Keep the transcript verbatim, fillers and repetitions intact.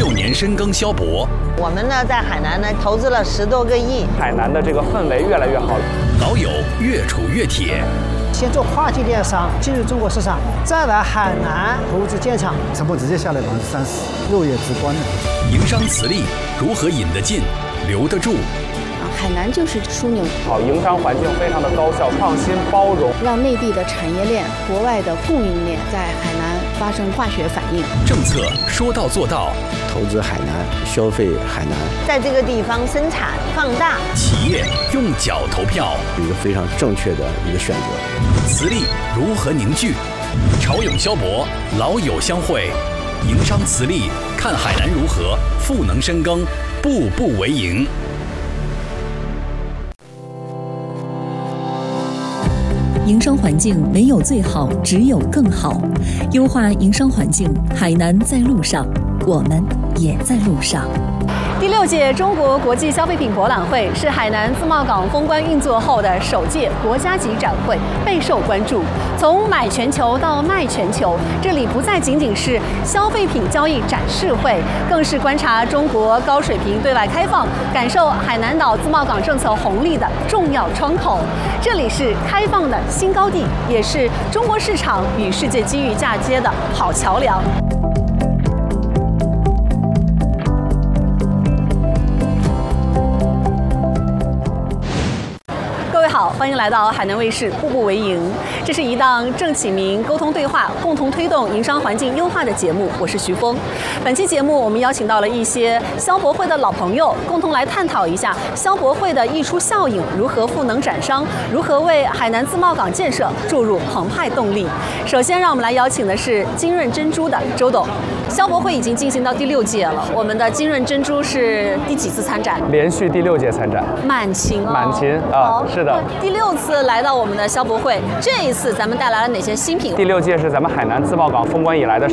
六年深耕萧博， 我们呢在海南呢投资了十多个亿， 海南的这个氛围越来越好了。 老友越处越铁。 先做跨境电商进入中国市场，再来海南投资建厂， 成本直接下来百分之三十，肉眼直观的。 营商磁力如何引得进、留得住？ 海南就是枢纽， 好，营商环境非常的高效、创新、包容， 让内地的产业链、国外的供应链在海南发生化学反应。 政策说到做到， 投资海南，消费海南， 在这个地方生产放大。 企业用脚投票， 一个非常正确的一个选择。 磁力如何凝聚？潮涌萧博，老友相会，营商磁力，看海南如何赋能深耕，步步为营。 营商环境没有最好，只有更好。优化营商环境，海南在路上，我们也在路上。 第六届中国国际消费品博览会是海南自贸港封关运作后的首届国家级展会，备受关注。从买全球到卖全球，这里不再仅仅是消费品交易展示会，更是观察中国高水平对外开放、感受海南岛自贸港政策红利的重要窗口。这里是开放的新高地，也是中国市场与世界机遇嫁接的好桥梁。好，欢迎来到海南卫视《步步为营》，这是一档正启民沟通对话，共同推动营商环境优化的节目。我是徐峰。本期节目我们邀请到了一些消博会的老朋友，共同来探讨一下消博会的溢出效应如何赋能展商，如何为海南自贸港建设注入澎湃动力。首先，让我们来邀请的是金润珍珠的周董。消博会已经进行到第六届了，我们的金润珍珠是第几次参展？ 连续第六届参展， 满勤哦， 满勤啊，是的。 第六次来到我们的消博会，这一次咱们带来了哪些新品？ 第六届是咱们海南自贸港封关以来的